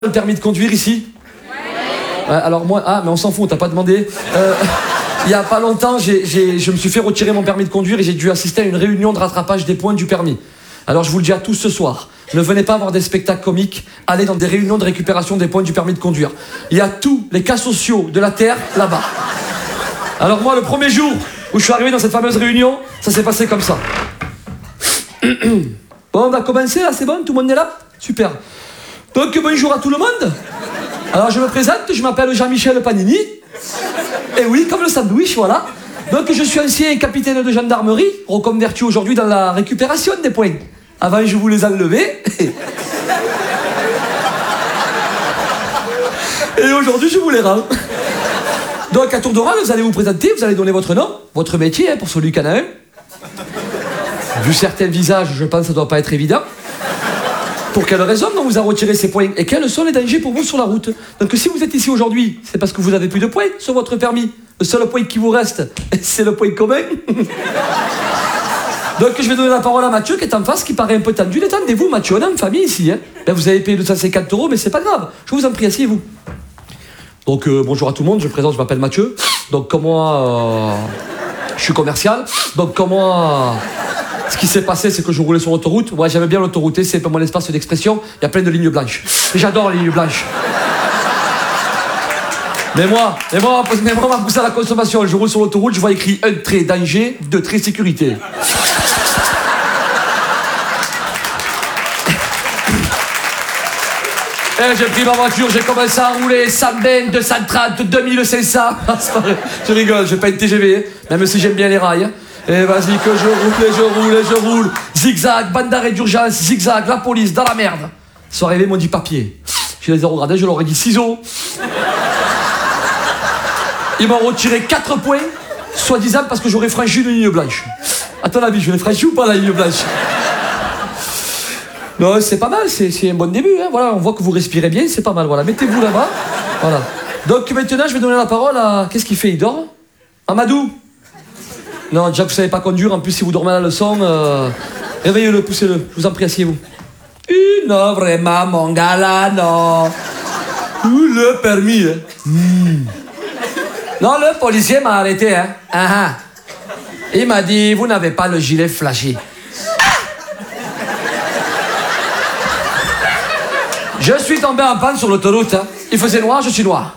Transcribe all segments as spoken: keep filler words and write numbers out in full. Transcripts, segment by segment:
Le permis de conduire ici? Ouais. Alors moi, ah mais on s'en fout, t'as pas demandé. Euh, il y a pas longtemps, j'ai, j'ai, je me suis fait retirer mon permis de conduire et j'ai dû assister à une réunion de rattrapage des points du permis. Alors je vous le dis à tous ce soir, ne venez pas voir des spectacles comiques, allez dans des réunions de récupération des points du permis de conduire. Il y a tous les cas sociaux de la Terre là-bas. Alors moi, le premier jour où je suis arrivé dans cette fameuse réunion, ça s'est passé comme ça. Bon, on va commencer là, c'est bon? Tout le monde est là? Super. Donc bonjour à tout le monde. Alors je me présente, je m'appelle Jean-Michel Panini. Et oui, comme le sandwich, voilà. Donc je suis ancien capitaine de gendarmerie, reconverti aujourd'hui dans la récupération des points. Avant je vous les enlevais. Et aujourd'hui je vous les rends. Donc à tour de rôle, vous allez vous présenter, vous allez donner votre nom, votre métier, hein, pour celui qui en a un. Vu certains visages, je pense que ça ne doit pas être évident. Pour quelle raison on vous a retiré ces points? Et quels sont les dangers pour vous sur la route? Donc si vous êtes ici aujourd'hui, c'est parce que vous n'avez plus de points sur votre permis. Le seul point qui vous reste, c'est le point commun. Donc je vais donner la parole à Mathieu qui est en face, qui paraît un peu tendu. Détendez-vous, Mathieu, on est en famille ici. Hein. Ben, vous avez payé deux cent cinquante euros, mais c'est pas grave. Je vous en prie, asseyez-vous. Donc euh, bonjour à tout le monde, je me présente, je m'appelle Mathieu. Donc comme moi, euh, je suis commercial. Donc comme moi... Ce qui s'est passé, c'est que je roulais sur l'autoroute. Moi, j'aimais bien l'autoroute, c'est pas mon espace d'expression. Il y a plein de lignes blanches. Et j'adore les lignes blanches. Mais moi, mais moi, mais moi, on m'a poussé à la consommation. Je roule sur l'autoroute, je vois écrit un trait danger, deux traits sécurité. Et j'ai pris ma voiture, j'ai commencé à rouler cent vingt, deux cent trente, deux mille cinq cents. C'est pas vrai. Je rigole, je vais pas être T G V, hein, même si j'aime bien les rails. Hein. Et vas-y que je roule et je roule et je roule. Zigzag, bande d'arrêt d'urgence, zigzag, la police, dans la merde. Ils sont arrivés, ils m'ont dit papier. Je les ai regardés, je leur ai dit ciseaux. Ils m'ont retiré quatre points, soi-disant parce que j'aurais franchi une ligne blanche. À ton avis, je l'ai franchi ou pas la ligne blanche? Non, c'est pas mal, c'est, c'est un bon début. Hein. Voilà, on voit que vous respirez bien, c'est pas mal. Voilà, mettez-vous là-bas. Voilà. Donc maintenant, je vais donner la parole à... Qu'est-ce qu'il fait? Il dort? Amadou? Non, déjà que vous savez pas conduire, en plus si vous dormez à la leçon, euh... réveillez-le, poussez-le, je vous en prie, asseyez-vous. Euh, non, vraiment, mon gars là, non. Euh, le permis, hein. Mmh. Non, le policier m'a arrêté, hein. Ah, ah. Il m'a dit, vous n'avez pas le gilet flashé. Je suis tombé en panne sur l'autoroute, hein. Il faisait noir, je suis noir.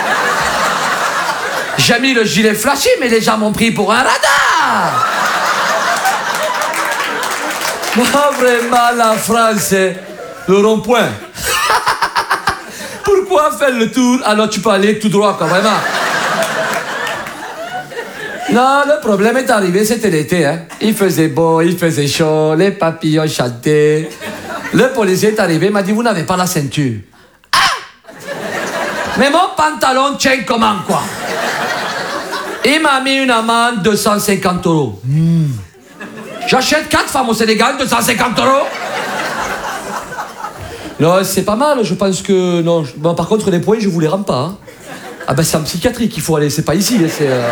J'ai mis le gilet flashé, mais les gens m'ont pris pour un radar. Moi, vraiment, la France, le rond-point. Pourquoi faire le tour? Alors tu peux aller tout droit, quoi, vraiment. Non, le problème est arrivé, c'était l'été. Hein. Il faisait beau, il faisait chaud, les papillons chantaient. Le policier est arrivé, il m'a dit, vous n'avez pas la ceinture. Ah! Mais mon pantalon tient comment, quoi? Il m'a mis une amende de deux cent cinquante euros. Mmh. J'achète quatre femmes au Sénégal, deux cent cinquante euros. Non, c'est pas mal, je pense que... Non, je... bon, par contre, les points, je vous les rends pas. Hein. Ah ben, c'est en psychiatrie qu'il faut aller, c'est pas ici. C'est, euh...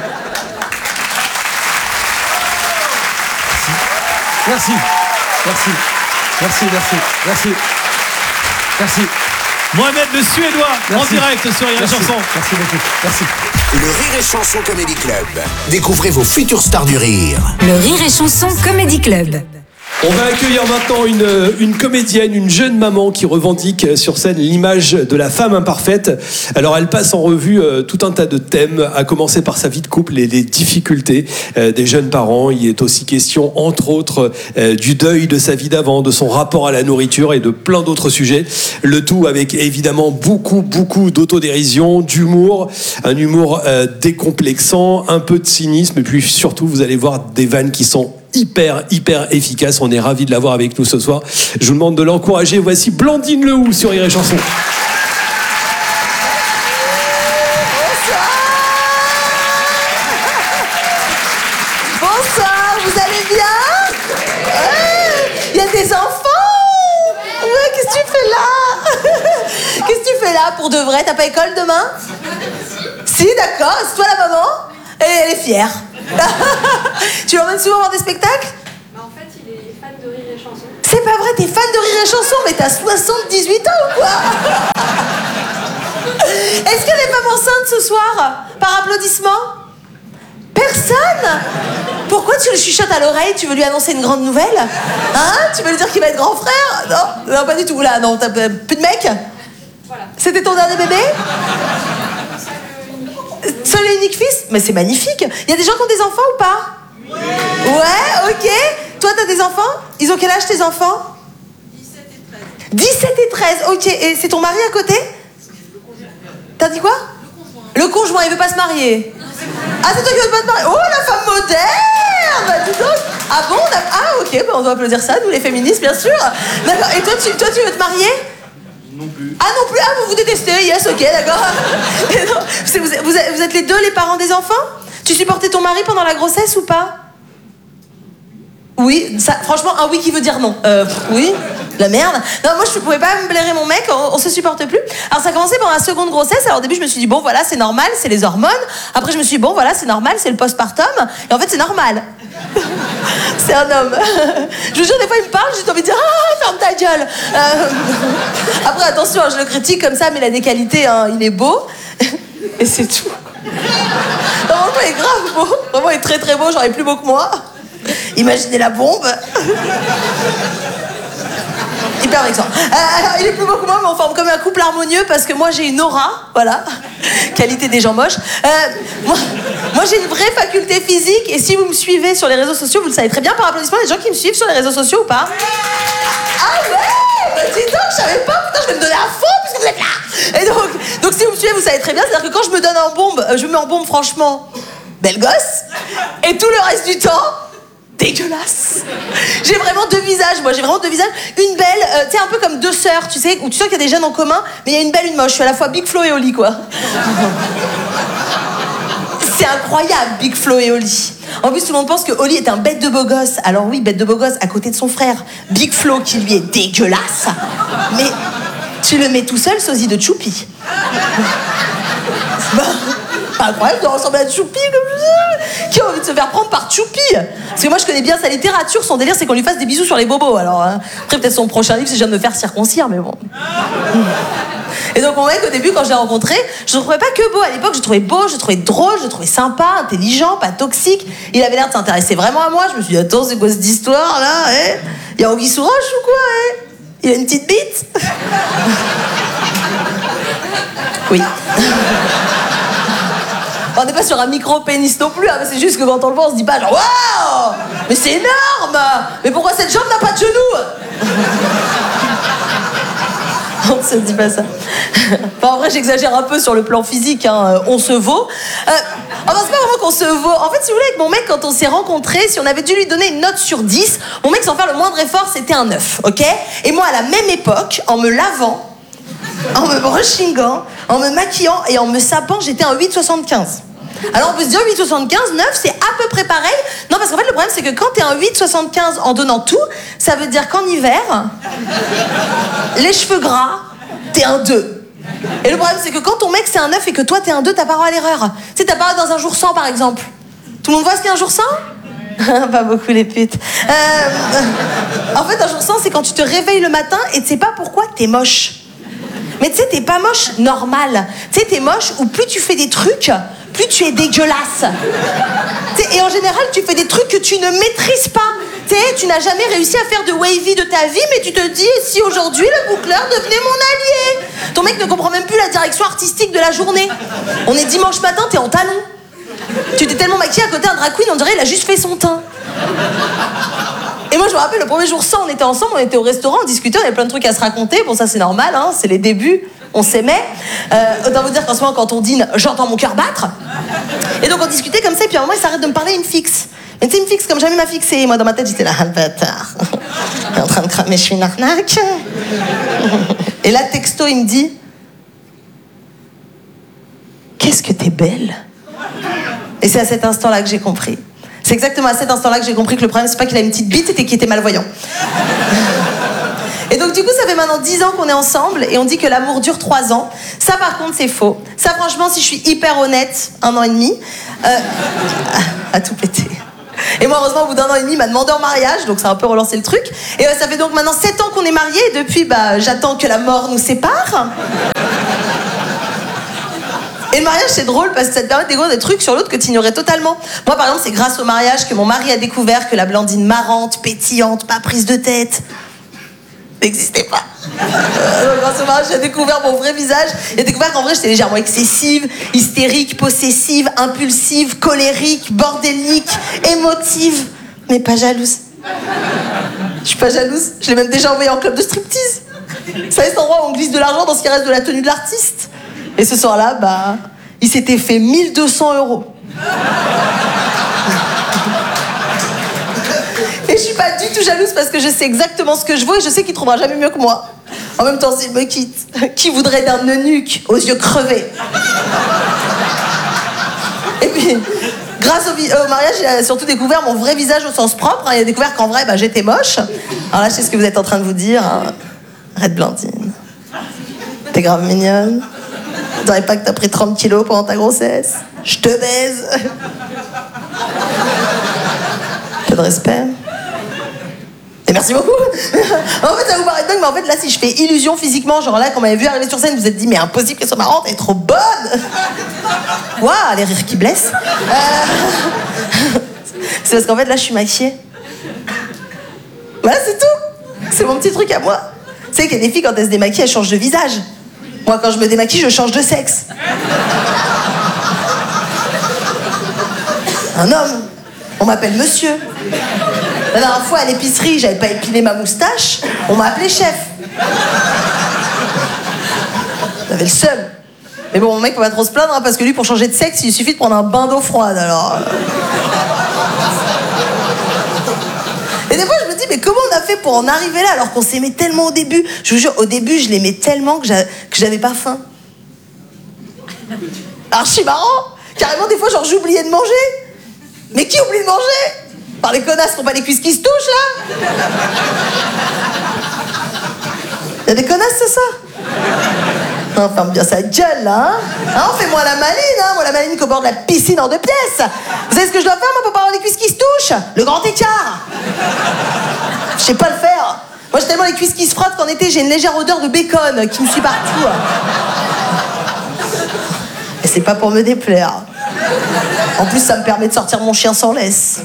Merci. Merci. Merci, merci, merci. Merci. Mohamed le Suédois, merci. En direct sur Rire et Chanson. Merci beaucoup, merci. Le Rire et Chanson Comedy Club. Découvrez vos futures stars du rire. Le Rire et Chanson Comedy Club. On va accueillir maintenant une, une comédienne, une jeune maman qui revendique sur scène l'image de la femme imparfaite. Alors elle passe en revue euh, tout un tas de thèmes, à commencer par sa vie de couple et les difficultés euh, des jeunes parents. Il est aussi question, entre autres, euh, du deuil de sa vie d'avant, de son rapport à la nourriture et de plein d'autres sujets. Le tout avec évidemment beaucoup, beaucoup d'autodérision, d'humour, un humour euh, décomplexant, un peu de cynisme, et puis surtout, vous allez voir des vannes qui sont hyper, hyper efficace. On est ravis de l'avoir avec nous ce soir. Je vous demande de l'encourager. Voici Blandine Lehou sur Rire et Chanson. Bonsoir. Bonsoir, vous allez bien? Il ouais, y a des enfants? Ouais, qu'est-ce que tu fais là? Qu'est-ce que tu fais là pour de vrai? T'as pas école demain? Si, d'accord. C'est toi la maman? Et elle est fière. Tu l'emmènes souvent voir des spectacles? Bah en fait, il est fan de Rire et Chanson. C'est c'est pas vrai, t'es fan de Rire et Chanson, mais t'as soixante-dix-huit ans ou quoi? Est-ce qu'il y a des femmes enceintes ce soir? Par applaudissement? Personne? Pourquoi tu le chuchotes à l'oreille? Tu veux lui annoncer une grande nouvelle? Hein? Tu veux lui dire qu'il va être grand frère? Non, non, pas du tout. Là, non, t'as plus de mec? Voilà. C'était ton dernier bébé? Seul et unique fils? Mais c'est magnifique. Il y a des gens qui ont des enfants ou pas? Oui. Ouais, ok. Toi, t'as des enfants? Ils ont quel âge tes enfants? dix-sept et treize. dix-sept et treize, ok. Et c'est ton mari à côté? T'as dit quoi? Le conjoint. Le conjoint, il veut pas se marier? Ah, c'est toi qui veux pas te marier? Oh, la femme moderne! Bah, dis donc. Ah bon? Ah, ok, bah, on doit applaudir ça, nous les féministes, bien sûr. D'accord. Et toi, tu, toi, tu veux te marier? Non plus. Ah, non plus? Ah, vous vous détestez? Yes, ok, d'accord. Vous, vous, vous êtes les deux les parents des enfants? Tu supportais ton mari pendant la grossesse ou pas? Oui, ça, franchement, un oui qui veut dire non. Euh, oui, la merde. Non, moi, je pouvais pas me blairer mon mec, on, on se supporte plus. Alors, ça a commencé pendant la seconde grossesse. Alors, au début, je me suis dit, bon, voilà, c'est normal, c'est les hormones. Après, je me suis dit, bon, voilà, c'est normal, c'est le postpartum. Et en fait, c'est normal. C'est un homme. Je vous jure, des fois, il me parle, j'ai envie de dire, ah, ferme ta gueule. Euh, Après, attention, je le critique comme ça, mais il a des qualités, hein, il est beau. Et c'est tout. Non, franchement, il est grave beau. Vraiment, il est très très beau, genre, il est plus beau que moi. Imaginez la bombe. Hyper vexant. Euh, alors, il est plus beau que moi, mais on forme comme un couple harmonieux parce que moi, j'ai une aura, voilà. Qualité des gens moches. Euh, moi, moi j'ai une vraie faculté physique, et si vous me suivez sur les réseaux sociaux, vous le savez très bien, par applaudissement, les gens qui me suivent sur les réseaux sociaux ou pas? Ah ouais, bah dis donc, je savais pas, putain, je vais me donner à fond puisque vous êtes là. Et donc, donc si vous me suivez, vous savez très bien, c'est-à-dire que quand je me donne en bombe, je me mets en bombe franchement, belle gosse, et tout le reste du temps, dégueulasse. J'ai vraiment deux visages, moi, j'ai vraiment deux visages. Une belle, euh, tu sais, un peu comme deux sœurs, tu sais, où tu sens qu'il y a des gènes en commun, mais il y a une belle, une moche. Je suis à la fois Big Flo et Oli, quoi. C'est incroyable, Big Flo et Oli. En plus, tout le monde pense que Oli est un bête de beau gosse. Alors oui, bête de beau gosse à côté de son frère, Big Flo, qui lui est dégueulasse. Mais tu le mets tout seul, sosie de Choupi. Bah, pas incroyable de ressembler à Choupi comme ça. Qui a envie de se faire prendre par Choupi? Parce que moi, je connais bien sa littérature. Son délire, c'est qu'on lui fasse des bisous sur les bobos. Alors, hein, après, peut-être son prochain livre, c'est je viens de me faire circoncire, mais bon. Et donc, mon mec, au début, quand je l'ai rencontré, je ne trouvais pas que beau. À l'époque, je le trouvais beau, je le trouvais drôle, je le trouvais sympa, intelligent, pas toxique. Il avait l'air de s'intéresser vraiment à moi. Je me suis dit, attends, c'est quoi cette histoire, là, hein? Il y a Anguille sous roche ou quoi, hein? Il a une petite bite? Oui. On n'est pas sur un micro-pénis non plus, hein, mais c'est juste que quand on le voit, on se dit pas genre waouh, mais c'est énorme. Mais pourquoi cette jambe n'a pas de genou? On ne se dit pas ça. Enfin, en vrai, j'exagère un peu sur le plan physique, hein. On se vaut. Euh, enfin, c'est pas vraiment qu'on se vaut. En fait, si vous voulez, avec mon mec, quand on s'est rencontrés, si on avait dû lui donner une note sur dix, mon mec, sans faire le moindre effort, c'était un neuf, ok? Et moi, à la même époque, en me lavant, en me brushingant, en me maquillant et en me sapant, j'étais un huit virgule soixante-quinze. Alors on peut se dire huit virgule soixante-quinze, neuf, c'est à peu près pareil. Non, parce qu'en fait, le problème, c'est que quand t'es un huit virgule soixante-quinze en donnant tout, ça veut dire qu'en hiver, les cheveux gras, t'es un deux. Et le problème, c'est que quand ton mec, c'est un neuf et que toi, t'es un deux, t'as pas droit à l'erreur. Tu sais, t'as pas droit dans un jour sans, par exemple. Tout le monde voit ce qu'est un jour sans? Pas beaucoup, les putes. Euh, en fait, un jour sans, c'est quand tu te réveilles le matin et tu sais pas pourquoi t'es moche. Mais tu sais, t'es pas moche normal. Tu sais, t'es moche où plus tu fais des trucs, plus tu es dégueulasse. T'sais, et en général, tu fais des trucs que tu ne maîtrises pas. T'sais, tu n'as jamais réussi à faire de wavy de ta vie, mais tu te dis, si aujourd'hui le boucleur devenait mon allié? Ton mec ne comprend même plus la direction artistique de la journée. On est dimanche matin, t'es en talons. Tu t'es tellement maquillée à côté d'un drag queen, on dirait il a juste fait son teint. Et moi, je me rappelle, le premier jour sans, on était ensemble, on était au restaurant, on discutait, on avait plein de trucs à se raconter. Bon, ça, c'est normal, hein, c'est les débuts, on s'aimait. Euh, autant vous dire qu'en ce moment, quand on dîne, j'entends mon cœur battre. Et donc, on discutait comme ça, et puis à un moment, il s'arrête de me parler une fixe. Mais tu sais, une fixe comme jamais m'a fixé. Et moi, dans ma tête, j'étais là, ah, le bâtard. Il est en train de cramer, je suis une arnaque. Et là, texto, il me dit, qu'est-ce que t'es belle. Et c'est à cet instant-là que j'ai compris. C'est exactement à cet instant-là que j'ai compris que le problème, c'est pas qu'il a une petite bite, c'était qu'il était malvoyant. Et donc, du coup, ça fait maintenant dix ans qu'on est ensemble et on dit que l'amour dure trois ans. Ça, par contre, c'est faux. Ça, franchement, si je suis hyper honnête, un an et demi, euh, à tout péter. Et moi, heureusement, au bout d'un an et demi, il m'a demandé en mariage, donc ça a un peu relancé le truc. Et euh, ça fait donc maintenant sept ans qu'on est mariés, et depuis, bah, j'attends que la mort nous sépare. Et le mariage, c'est drôle parce que ça te permet de découvrir des trucs sur l'autre que tu ignorais totalement. Moi, par exemple, c'est grâce au mariage que mon mari a découvert que la Blandine marrante, pétillante, pas prise de tête, n'existait pas. Euh, grâce au mariage, j'ai découvert mon vrai visage. J'ai découvert qu'en vrai, j'étais légèrement excessive, hystérique, possessive, impulsive, colérique, bordélique, émotive, mais pas jalouse. Je suis pas jalouse. Je l'ai même déjà envoyé en club de striptease. Vous savez, cet endroit où on glisse de l'argent dans ce qui reste de la tenue de l'artiste. Et ce soir-là, bah, il s'était fait mille deux cents euros. Et je suis pas du tout jalouse parce que je sais exactement ce que je vaux et je sais qu'il trouvera jamais mieux que moi. En même temps, s'il me quitte, qui voudrait d'un eunuque aux yeux crevés? Et puis, grâce au, vi- au mariage, il a surtout découvert mon vrai visage au sens propre. Il a découvert qu'en vrai, bah, j'étais moche. Alors là, je sais ce que vous êtes en train de vous dire. Hein. Arrête, Blandine. T'es grave mignonne. Tu dirais pas que t'as pris trente kilos pendant ta grossesse? Je te baise. Peu de respect. Et merci beaucoup. En fait, ça vous paraît dingue, mais en fait, là, si je fais illusion physiquement, genre là, quand on m'avait vu arriver sur scène, vous vous êtes dit, mais impossible qu'elle soit marrante, elle est trop bonne. Waouh, les rires qui blessent. Euh... C'est parce qu'en fait, là, je suis maquillée. Voilà, c'est tout. C'est mon petit truc à moi. Tu sais qu'il y a des filles, quand elles se démaquillent, elles changent de visage. Moi, quand je me démaquille, je change de sexe. Un homme. On m'appelle monsieur. La dernière fois, à l'épicerie, j'avais pas épilé ma moustache. On m'a appelé chef. J'avais le seum. Mais bon, mon mec peut pas trop se plaindre, hein, parce que lui, pour changer de sexe, il suffit de prendre un bain d'eau froide, alors... Et des fois, je me dis, mais comment on a fait pour en arriver là alors qu'on s'aimait tellement au début? Je vous jure, au début, je l'aimais tellement que j'a- que j'avais pas faim. Archi marrant. Carrément, des fois, genre, j'oubliais de manger. Mais qui oublie de manger? Par les connasses qui ont pas les cuisses qui se touchent, là. Y'a des connasses, c'est ça? Non, ferme bien sa gueule, là, hein, hein fais-moi la maline, hein, moi la maline qu'au bord de la piscine en deux pièces. Vous savez ce que je dois faire, moi, pour pas avoir les cuisses qui se touchent? Le grand écart. Je sais pas le faire. Moi, j'ai tellement les cuisses qui se frottent qu'en été, j'ai une légère odeur de bacon qui me suit partout. Et c'est pas pour me déplaire. En plus, ça me permet de sortir mon chien sans laisse.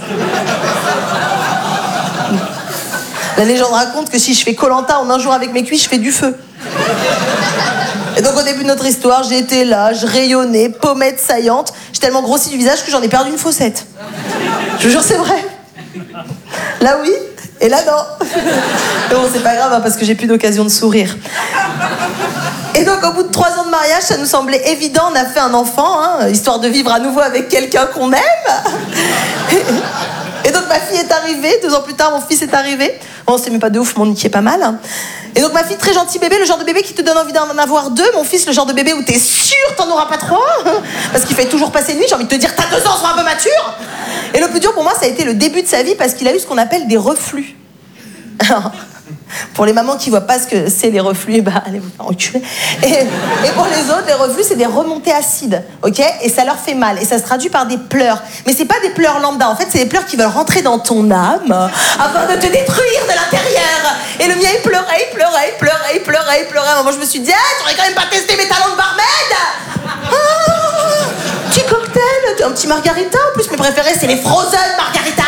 La légende raconte que si je fais Koh-Lanta en un jour avec mes cuisses, je fais du feu. Et donc au début de notre histoire, j'ai été là, je rayonnais, pommette saillante. J'ai tellement grossi du visage que j'en ai perdu une fossette. Je vous jure, c'est vrai. Là oui, et là non. Mais bon, c'est pas grave, hein, parce que j'ai plus d'occasion de sourire. Et donc au bout de trois ans de mariage, ça nous semblait évident, on a fait un enfant, hein, histoire de vivre à nouveau avec quelqu'un qu'on aime. Et donc ma fille est arrivée, deux ans plus tard, mon fils est arrivé. Bon, on s'aimait pas de ouf, mais on niquait pas mal. Et donc ma fille, très gentil bébé, le genre de bébé qui te donne envie d'en avoir deux. Mon fils, le genre de bébé où t'es sûr t'en auras pas trois, parce qu'il fait toujours passer nuit. J'ai envie de te dire, t'as deux ans, sois un peu mature. Et le plus dur pour moi, ça a été le début de sa vie, parce qu'il a eu ce qu'on appelle des reflux. Alors, pour les mamans qui voient pas ce que c'est les reflux, bah allez vous faire enculer. Et, et pour les autres, les reflux, c'est des remontées acides, ok? Et ça leur fait mal, et ça se traduit par des pleurs. Mais c'est pas des pleurs lambda, en fait, c'est des pleurs qui veulent rentrer dans ton âme afin de te détruire de l'intérieur. Et le mien, il pleurait, il pleurait, il pleurait, il pleurait, il pleurait. À un moment, je me suis dit, ah, t'aurais quand même pas testé mes talents de barmaid. Ah, petit cocktail, un petit margarita. En plus, mes préférés, c'est les frozen margarita.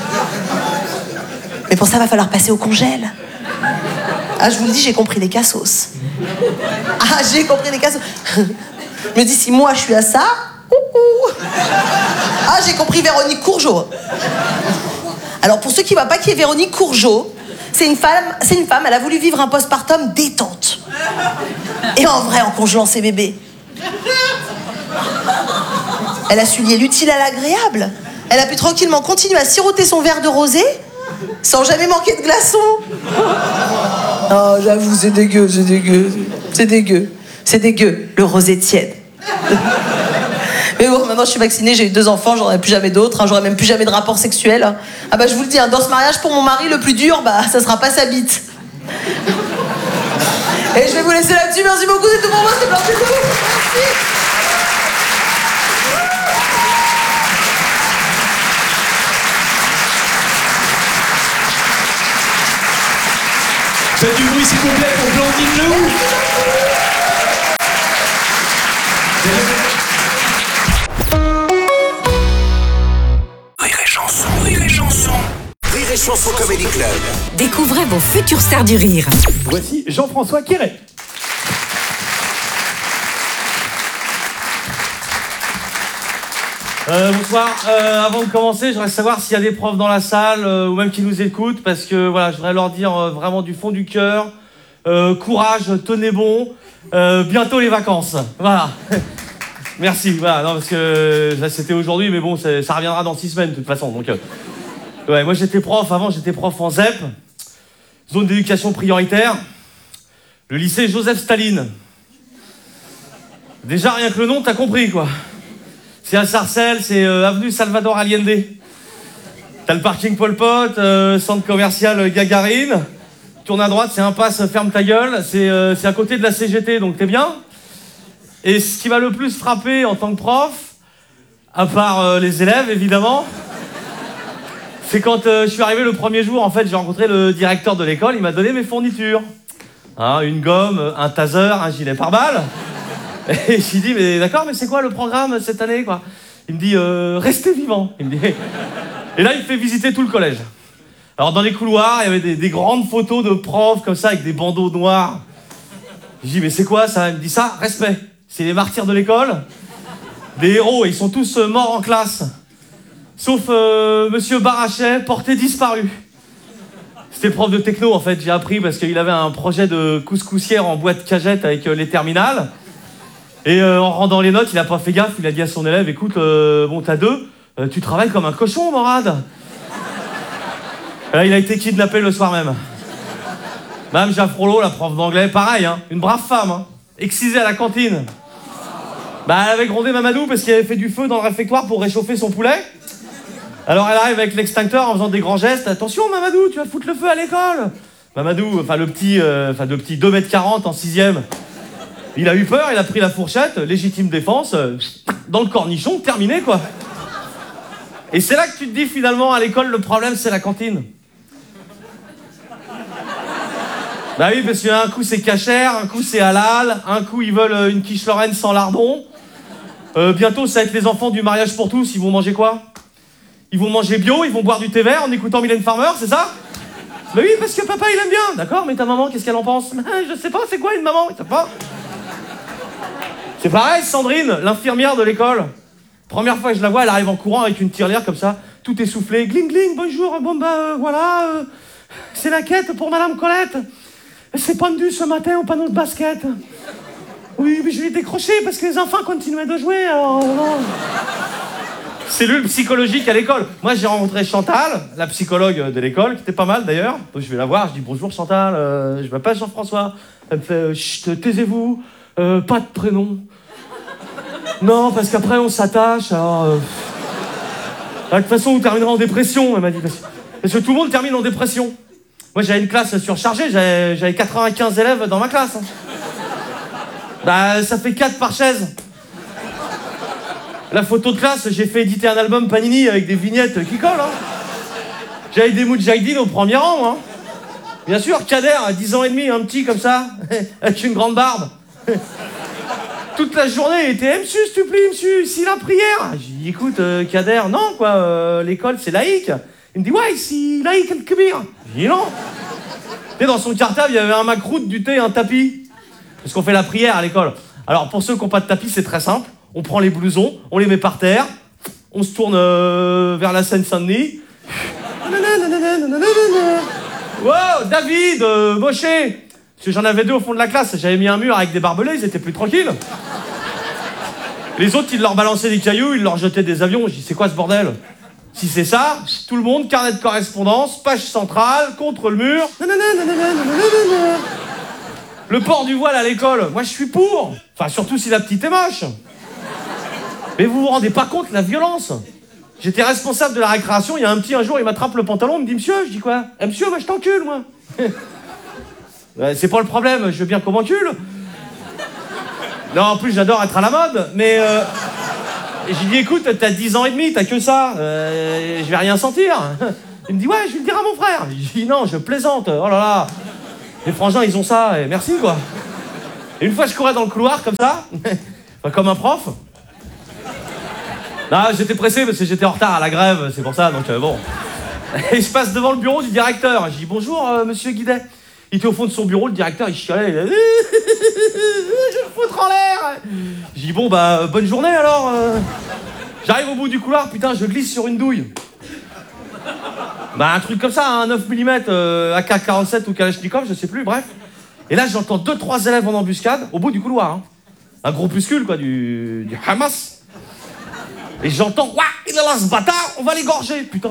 Mais pour ça, va falloir passer au congèle. Ah, je vous le dis, j'ai compris les cassos. Ah, j'ai compris les cassos. Je me dis, si moi, je suis à ça... Ouh, ouh. Ah, j'ai compris Véronique Courgeot. Alors, pour ceux qui ne voient pas qui est Véronique Courgeot, c'est une femme, c'est une femme, elle a voulu vivre un postpartum détente. Et en vrai, en congelant ses bébés. Elle a su lier l'utile à l'agréable. Elle a pu tranquillement continuer à siroter son verre de rosé sans jamais manquer de glaçons. Oh, j'avoue, c'est dégueu, c'est dégueu. C'est dégueu. C'est dégueu, le rosé tiède. Mais bon, maintenant je suis vaccinée, j'ai eu deux enfants, j'en aurai plus jamais d'autres, hein, j'aurai même plus jamais de rapport sexuel. Ah bah je vous le dis, hein, dans ce mariage, pour mon mari, le plus dur, bah ça sera pas sa bite. Et je vais vous laisser là-dessus, merci beaucoup, c'est tout pour moi, c'était plein de bisous. Merci. s'il vous plaît, pour Blandine Lehoux. Rire et chanson, rire et chanson. Rire et chanson Comedy Club. Découvrez vos futures stars du rire. Voici Jean-François Quéret. Euh, bonsoir. Euh, avant de commencer, je voudrais savoir s'il y a des profs dans la salle euh, ou même qui nous écoutent, parce que voilà, je voudrais leur dire euh, vraiment du fond du cœur, euh, courage, tenez bon, euh, bientôt les vacances. Voilà. Merci. Voilà, non, parce que là, c'était aujourd'hui, mais bon, ça reviendra dans six semaines de toute façon. Donc, euh, ouais, moi j'étais prof. Avant, j'étais prof en Z E P, zone d'éducation prioritaire, le lycée Joseph Staline. Déjà rien que le nom, t'as compris quoi. C'est à Sarcelles, c'est euh, avenue Salvador Allende. T'as le parking Pol Pot, euh, centre commercial Gagarine. Tourne à droite, c'est impasse Ferme ta gueule. C'est euh, c'est à côté de la C G T, donc t'es bien. Et ce qui m'a le plus frappé en tant que prof, à part euh, les élèves évidemment, c'est quand euh, je suis arrivé le premier jour, en fait, j'ai rencontré le directeur de l'école, il m'a donné mes fournitures. Hein, une gomme, un taser, un gilet pare-balles. Et j'ai dit, mais d'accord, mais c'est quoi le programme cette année, quoi? Il me dit, euh, restez vivant. Il me dit... Et là, il me fait visiter tout le collège. Alors, dans les couloirs, il y avait des, des grandes photos de profs, comme ça, avec des bandeaux noirs. Je dis, mais c'est quoi, ça? Il me dit, ça, respect. C'est les martyrs de l'école. Des héros, et ils sont tous euh, morts en classe. Sauf euh, Monsieur Barachet, porté disparu. C'était prof de techno, en fait, j'ai appris, parce qu'il avait un projet de couscoussière en boîte cagette avec euh, les terminales. Et euh, en rendant les notes, il a pas fait gaffe, il a dit à son élève, écoute, euh, bon, t'as deux, euh, tu travailles comme un cochon, Morad. Là, il a été kidnappé le soir même. Madame Jaffrolo, la prof d'anglais, pareil, hein, une brave femme, hein, excisée à la cantine. Bah, elle avait grondé Mamadou parce qu'il avait fait du feu dans le réfectoire pour réchauffer son poulet. Alors elle arrive avec l'extincteur en faisant des grands gestes. Attention, Mamadou, tu vas foutre le feu à l'école. Mamadou, enfin le petit, euh, enfin le petit deux mètres quarante en sixième. Il a eu peur, il a pris la fourchette, légitime défense, euh, dans le cornichon, terminé quoi. Et c'est là que tu te dis finalement, à l'école, le problème c'est la cantine. Bah oui, parce qu'un coup c'est cachère, un coup c'est halal, un coup ils veulent une quiche Lorraine sans lardon. Euh, bientôt ça va être les enfants du mariage pour tous, ils vont manger quoi? Ils vont manger bio, ils vont boire du thé vert en écoutant Mylène Farmer, c'est ça? Bah oui, parce que papa il aime bien, d'accord, mais ta maman, qu'est-ce qu'elle en pense? Je sais pas, c'est quoi une maman? Je sais pas. C'est pareil, Sandrine, l'infirmière de l'école. Première fois que je la vois, elle arrive en courant avec une tirelire comme ça, tout essoufflé. Gling gling, bonjour, bon bah euh, voilà, euh, c'est la quête pour Madame Colette. Elle s'est pendue ce matin au panneau de basket. Oui, mais je l'ai décroché parce que les enfants continuaient de jouer, alors non. Cellule psychologique à l'école. Moi, j'ai rencontré Chantal, la psychologue de l'école, qui était pas mal d'ailleurs. Donc, je vais la voir, je dis bonjour Chantal, euh, je m'appelle Jean-François. Elle me fait euh, chut, taisez-vous, euh, pas de prénom. Non, parce qu'après on s'attache, alors. Euh... De toute façon, vous terminerez en dépression, elle m'a dit. Parce que tout le monde termine en dépression. Moi, j'avais une classe surchargée, j'avais, j'avais quatre-vingt-quinze élèves dans ma classe. Hein. Bah, ça fait quatre par chaise. La photo de classe, j'ai fait éditer un album Panini avec des vignettes qui collent. Hein. J'avais des Moudjahidines au premier rang. Hein. Bien sûr, Kader, à dix ans et demi, un petit comme ça, avec une grande barbe. Toute la journée, il était « Monsieur, s'il te plaît, monsieur, ici la prière !» J'ai dit « Écoute, euh, Kader, non, quoi, euh, l'école, c'est laïque. » Il me dit « Ouais, ici, laïque, le kbir. » J'ai dit « Non. » Et dans son cartable, il y avait un macroute, du thé et un tapis. Parce qu'on fait la prière à l'école. Alors, pour ceux qui n'ont pas de tapis, c'est très simple. On prend les blousons, on les met par terre, on se tourne euh, vers la Seine-Saint-Denis. Wow, David, euh, Moshe. Parce que j'en avais deux au fond de la classe. J'avais mis un mur avec des barbelés, ils étaient plus tranquilles. Les autres, ils leur balançaient des cailloux, ils leur jetaient des avions. J'ai dit, c'est quoi ce bordel? Si c'est ça, tout le monde, carnet de correspondance, page centrale, contre le mur. Le port du voile à l'école, moi je suis pour. Enfin, surtout si la petite est moche. Mais vous vous rendez pas compte de la violence. J'étais responsable de la récréation, il y a un petit, un jour, il m'attrape le pantalon, il me dit, monsieur, je dis quoi? Eh, monsieur, moi je t'encule, moi. Ouais, c'est pas le problème, je veux bien qu'on m'encule. Non, en plus, j'adore être à la mode, mais... Euh, j'ai dit, écoute, t'as dix ans et demi, t'as que ça, euh, je vais rien sentir. Il me dit, ouais, je vais le dire à mon frère. J'ai dit, non, je plaisante, oh là là. Les frangins, ils ont ça, et merci, quoi. Et une fois, je courais dans le couloir, comme ça, enfin, comme un prof. Non, j'étais pressé parce que j'étais en retard à la grève, c'est pour ça, donc euh, bon. Et je passe devant le bureau du directeur. Je dis, bonjour, euh, monsieur Guidet. Il était au fond de son bureau, le directeur, il chialait. Il a... je vais me foutre en l'air. Je dis, bon, bah, bonne journée, alors. Euh... J'arrive au bout du couloir, putain, je glisse sur une douille. Bah, un truc comme ça, un neuf millimètres, euh, A K quarante-sept ou Kalachnikov, je sais plus, bref. Et là, j'entends deux, trois élèves en embuscade, au bout du couloir. Hein. Un groupuscule, quoi, du, du Hamas. Et j'entends, ouah, il est là, ce bâtard, on va l'égorger, putain.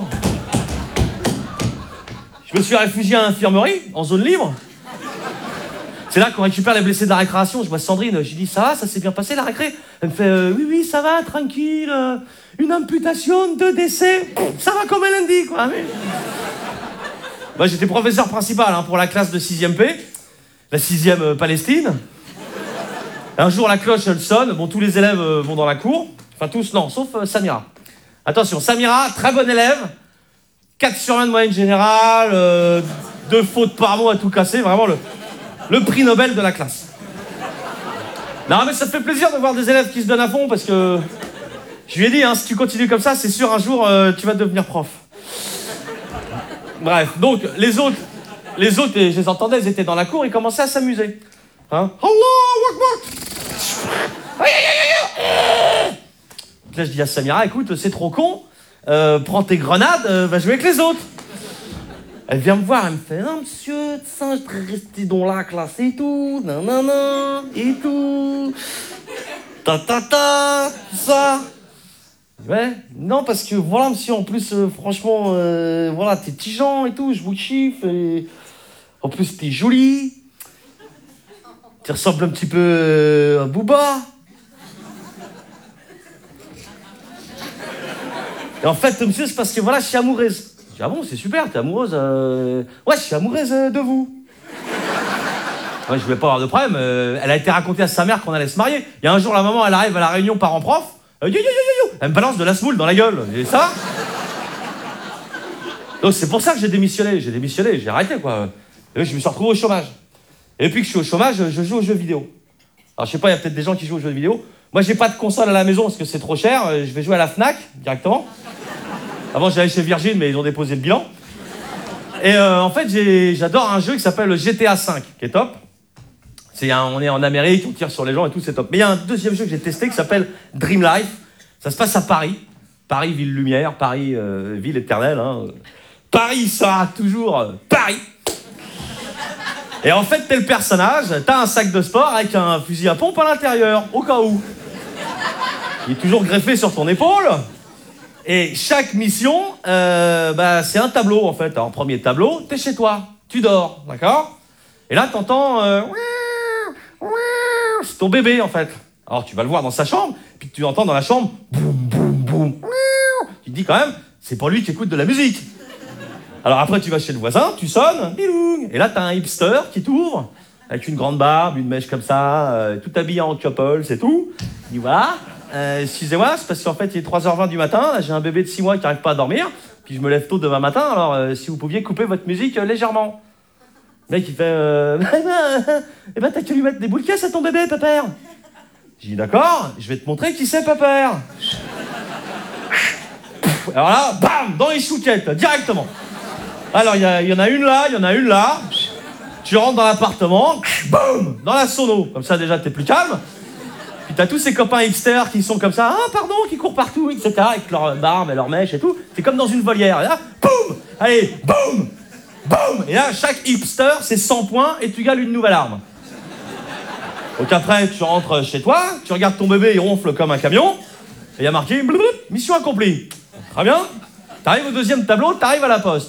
Je me suis réfugié à l'infirmerie, en zone libre. C'est là qu'on récupère les blessés de la récréation. Je vois Sandrine, je lui dis, ça va, ça s'est bien passé la récré? Elle me fait, euh, oui, oui, ça va, tranquille. Euh, une amputation, deux décès. Ça va comme elle dit, quoi. Mais... Moi, j'étais professeur principal hein, pour la classe de sixième P, la sixième euh, Palestine. Un jour, la cloche, elle sonne. Bon, tous les élèves euh, vont dans la cour. Enfin, tous, non, sauf euh, Samira. Attention, Samira, très bonne élève. quatre sur vingt de moyenne générale, euh, deux fautes par mot à tout casser. Vraiment le, le prix Nobel de la classe. Non, mais ça fait plaisir de voir des élèves qui se donnent à fond parce que... Je lui ai dit, hein, si tu continues comme ça, c'est sûr, un jour, euh, tu vas devenir prof. Bref, donc, les autres, les autres, et je les entendais, ils étaient dans la cour, ils commençaient à s'amuser. Hein? Là, je dis à Samira, écoute, c'est trop con, euh, prends tes grenades, euh, va jouer avec les autres. Elle vient me voir, elle me fait, non, monsieur, ça, je devrais rester dans la classe et tout, nanana, et tout, ta ta ta, ça. Ouais, non, parce que voilà, monsieur, en plus, euh, franchement, euh, voilà, t'es petit Jean et tout, je vous kiffe, et en plus, t'es jolie, tu ressembles un petit peu euh, à Booba. Et en fait, monsieur, c'est parce que voilà, je suis amoureuse. Je dis, ah bon, c'est super, t'es amoureuse euh... Ouais, je suis amoureuse euh, de vous. Ouais, je voulais pas avoir de problème. Euh, elle a été racontée à sa mère qu'on allait se marier. Il y a un jour, la maman, elle arrive à la réunion parents-prof. Euh, yo, yo, yo, yo, yo. Elle me balance de la semoule dans la gueule. Et ça. Donc c'est pour ça que j'ai démissionné. J'ai démissionné, j'ai arrêté, quoi. Et je me suis retrouvé au chômage. Et depuis que je suis au chômage, je joue aux jeux vidéo. Alors je sais pas, il y a peut-être des gens qui jouent aux jeux vidéo. Moi, j'ai pas de console à la maison parce que c'est trop cher. Je vais jouer à la Fnac directement. Avant, j'allais chez Virgin, mais ils ont déposé le bilan. Et euh, en fait, j'adore un jeu qui s'appelle G T A cinq, qui est top. C'est un, on est en Amérique, on tire sur les gens et tout, c'est top. Mais il y a un deuxième jeu que j'ai testé qui s'appelle Dream Life. Ça se passe à Paris. Paris, ville lumière, Paris, euh, ville éternelle. Hein. Paris sera toujours euh, Paris. Et en fait, t'es le personnage, t'as un sac de sport avec un fusil à pompe à l'intérieur, au cas où. Il est toujours greffé sur ton épaule. Et chaque mission, euh, bah, c'est un tableau, en fait. Alors, premier tableau, t'es chez toi, tu dors, d'accord? Et là, t'entends... Euh, c'est ton bébé, en fait. Alors, tu vas le voir dans sa chambre, puis tu entends dans la chambre... Boum, boum, boum. Tu te dis quand même, c'est pour lui qui écoute de la musique. Alors après, tu vas chez le voisin, tu sonnes, biloung. Et là, t'as un hipster qui t'ouvre, avec une grande barbe, une mèche comme ça, euh, tout habillé en couple, c'est tout. Il dit, voilà... Euh, excusez-moi, c'est parce qu'en fait, il est trois heures vingt du matin, j'ai un bébé de six mois qui n'arrive pas à dormir, puis je me lève tôt demain matin, alors euh, si vous pouviez couper votre musique euh, légèrement. Le mec, il fait euh... Eh ben, t'as qu'à lui mettre des boules de caisse à ton bébé, pépère. J'ai dit, d'accord, je vais te montrer qui c'est, pépère. Alors là, bam, dans les chouquettes, directement. Alors, il y, y en a une là, il y en a une là. Tu rentres dans l'appartement, boum, dans la sono. Comme ça, déjà, t'es plus calme. Puis t'as tous ces copains hipsters qui sont comme ça, ah pardon, qui courent partout, et cetera, avec leur barbe et leur mèche et tout. C'est comme dans une volière. Et là, boum, allez, boum, boum. Et là, chaque hipster, c'est cent points et tu gagnes une nouvelle arme. Donc après, tu rentres chez toi, tu regardes ton bébé, il ronfle comme un camion, et il y a marqué, blablabla, mission accomplie. Très bien. T'arrives au deuxième tableau, t'arrives à la poste.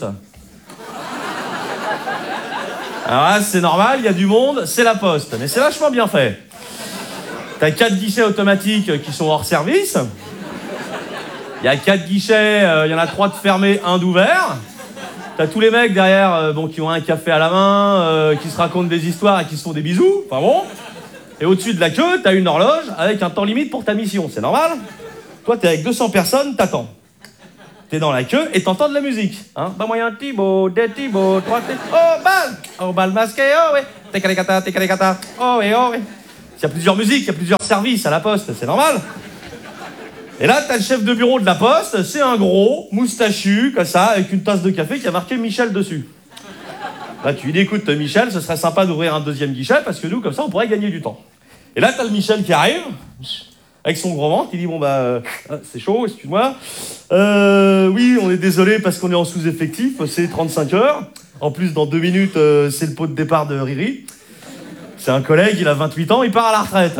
Alors là, c'est normal, il y a du monde, c'est la poste. Mais c'est vachement bien fait. T'as quatre guichets automatiques qui sont hors service. Il y a quatre guichets, il euh, y en a trois de fermés, un d'ouvert. T'as tous les mecs derrière euh, bon, qui ont un café à la main, euh, qui se racontent des histoires et qui se font des bisous. Enfin bon. Et au-dessus de la queue, t'as une horloge avec un temps limite pour ta mission. C'est normal. Toi, t'es avec deux cents personnes, t'attends. T'es dans la queue et t'entends de la musique. Hein. Bah, moyen Thibaut, des Thibaut, trois Thibaut, oh, bal, oh, bal masqué, oh, ouais. Técalécata, técalécata, oh, ouais, oh, ouais. Il y a plusieurs musiques, il y a plusieurs services à la poste, c'est normal. Et là, t'as le chef de bureau de la poste, c'est un gros, moustachu, comme ça, avec une tasse de café qui a marqué Michel dessus. Là, tu lui dis, écoute, Michel, ce serait sympa d'ouvrir un deuxième guichet, parce que nous, comme ça, on pourrait gagner du temps. Et là, t'as le Michel qui arrive, avec son gros ventre, il dit, bon, bah, euh, c'est chaud, excuse-moi. Euh, oui, on est désolé parce qu'on est en sous-effectif, c'est trente-cinq heures. En plus, dans deux minutes, euh, c'est le pot de départ de Riri. C'est un collègue, il a vingt-huit ans, il part à la retraite.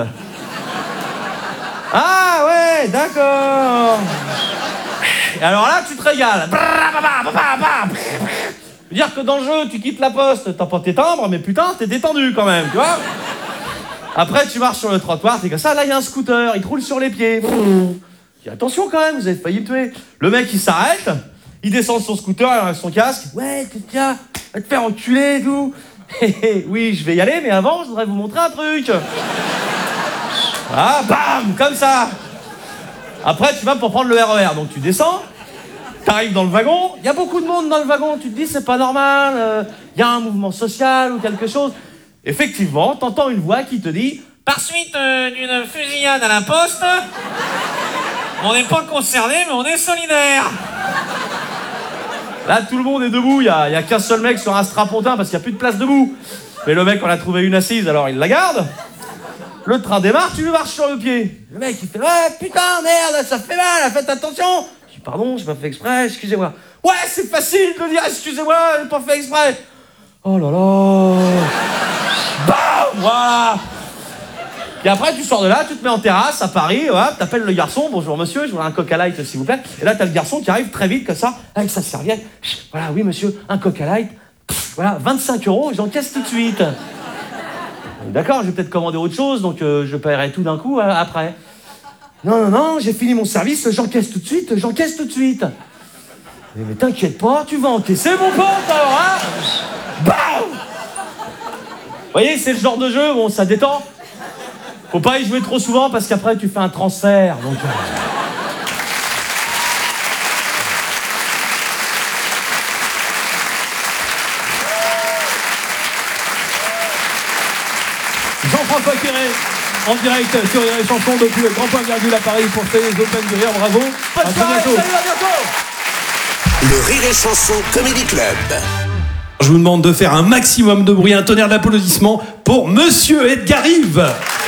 Ah ouais, d'accord. Et alors là, tu te régales. Dire que dans le jeu, tu quittes la poste, t'as pas tes timbres, mais putain, t'es détendu quand même, tu vois. Après, tu marches sur le trottoir, t'es comme ça, là, il y a un scooter, il te roule sur les pieds. Dis, attention quand même, vous avez failli me tuer. Le mec, il s'arrête, il descend de son scooter, il enlève son casque. Ouais, tiens, va te faire enculer et tout. Oui, je vais y aller, mais avant, je voudrais vous montrer un truc. Ah, bam, comme ça. Après, tu vas pour prendre le R E R, donc tu descends, t'arrives dans le wagon, il y a beaucoup de monde dans le wagon, tu te dis, c'est pas normal, il euh, y a un mouvement social ou quelque chose. Effectivement, t'entends une voix qui te dit « Par suite euh, d'une fusillade à la poste, on n'est pas concerné, mais on est solidaire. » Là, tout le monde est debout, il n'y a, a qu'un seul mec sur un strapontin parce qu'il n'y a plus de place debout. Mais le mec, on a trouvé une assise, alors il la garde. Le train démarre, tu lui marches sur le pied. Le mec, il fait « Ouais, putain, merde, ça fait mal, faites attention !» Je dis « Pardon, j'ai pas fait exprès, excusez-moi. »« Ouais, c'est facile de dire excusez-moi, j'ai pas fait exprès. » Oh là là. Bam, voilà. Et après, tu sors de là, tu te mets en terrasse à Paris, hop, t'appelles le garçon, bonjour monsieur, je voudrais un Coca Light s'il vous plaît. Et là, t'as le garçon qui arrive très vite comme ça, avec sa serviette. Voilà, oui monsieur, un Coca Light. Pff, voilà, vingt-cinq euros, j'encaisse tout de suite. D'accord, je vais peut-être commander autre chose, donc euh, je paierai tout d'un coup euh, après. Non, non, non, j'ai fini mon service, j'encaisse tout de suite, j'encaisse tout de suite. Mais, mais t'inquiète pas, tu vas encaisser mon pote alors, hein. Bam. Vous voyez, c'est le genre de jeu, bon, ça détend. Faut pas y jouer trop souvent parce qu'après tu fais un transfert. Donc... Jean-François Quéré, en direct sur Rire et Chanson depuis le Grand Point Virgule à Paris pour ces Open du Rire. Bravo. Bonne à très soirée, bientôt. salut, à bientôt. Le Rire et Chanson Comedy Club. Je vous demande de faire un maximum de bruit, un tonnerre d'applaudissements pour Monsieur Edgar Rive.